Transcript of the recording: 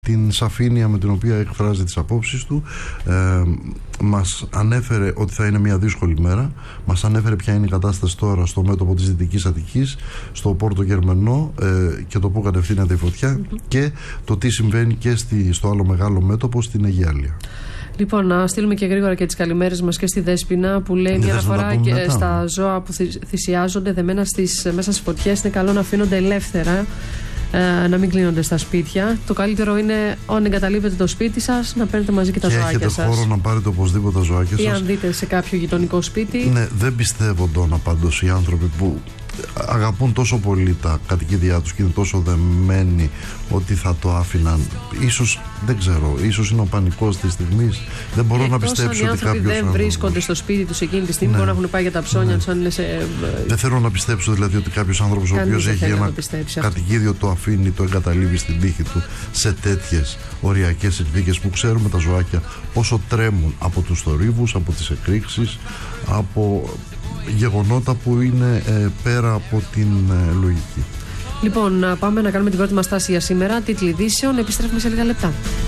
την σαφήνεια με την οποία εκφράζει τις απόψεις του. Μας ανέφερε ότι θα είναι μια δύσκολη μέρα. Μας ανέφερε ποια είναι η κατάσταση τώρα στο μέτωπο της Δυτικής Αττικής, στο Πόρτο Γερμενό, και το πού κατευθύνεται η φωτιά, και το τι συμβαίνει και στο άλλο μεγάλο μέτωπο, στην Αιγιάλεια. Λοιπόν, να στείλουμε και γρήγορα και τις καλημέρες μας και στη Δέσποινα, που λέει μια αναφορά και στα ζώα που θυσιάζονται δεμένα μέσα στις φωτιές. Είναι καλό να αφήνονται ελεύθερα, να μην κλείνονται στα σπίτια. Το καλύτερο είναι, αν εγκαταλείπετε το σπίτι σας, να παίρνετε μαζί και τα ζωάκια σας. Και έχετε χώρο να πάρετε οπωσδήποτε τα ζωάκια σας. Ή αν δείτε σε κάποιο γειτονικό σπίτι. Ναι, δεν πιστεύω τώρα πάντως οι άνθρωποι που αγαπούν τόσο πολύ τα κατοικίδια τους και είναι τόσο δεμένοι ότι θα το άφηναν. Ίσως, δεν ξέρω, ίσως είναι ο πανικός της στιγμής. Δεν μπορώ να πιστέψω ότι κάποιος δεν βρίσκονται στο σπίτι τους εκείνη τη στιγμή, μπορεί να έχουν πάει για τα ψώνια τους, αν είναι σε... Δεν θέλω να πιστέψω δηλαδή ότι κάποιος άνθρωπος ο οποίος έχει ένα κατοικίδιο το αφήνει, το εγκαταλείπει στην τύχη του σε τέτοιες οριακές συνθήκες που ξέρουμε τα ζωάκια πόσο τρέμουν από τους θορύβους, από τις εκρήξεις, από γεγονότα που είναι πέρα από την λογική. Λοιπόν, πάμε να κάνουμε την πρώτη μας στάση για σήμερα. Τίτλοι ειδήσεων, επιστρέφουμε σε λίγα λεπτά.